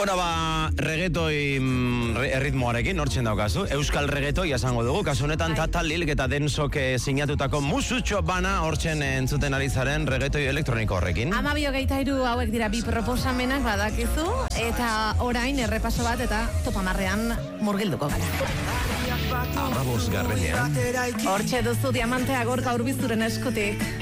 Bueno, regetoi erritmoarekin, hortzen daukazu. Euskal regetoi esango dugu. Kasu honetan Tata Lil eta Densok sinatutako musutxo bana hortzen entzuten ari zaren regetoi elektroniko horrekin. 12:23 hauek dira bi proposamenak badakizu. Eta orain errepaso bat eta topamarrean murgilduko gara. 15. Hortxe duzu diamantea Gorka Urbizuren eskutik.